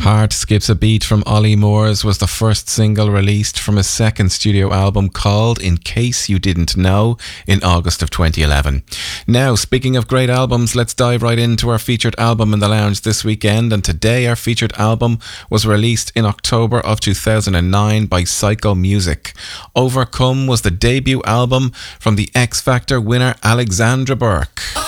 Heart Skips a Beat from Ollie Moores was the first single released from his second studio album called In Case You Didn't Know in August of 2011. Now, speaking of great albums, let's dive right into our featured album in the lounge this weekend. And today our featured album was released in October of 2009 by Psycho Music. Overcome was the debut album from the X Factor winner Alexandra Burke.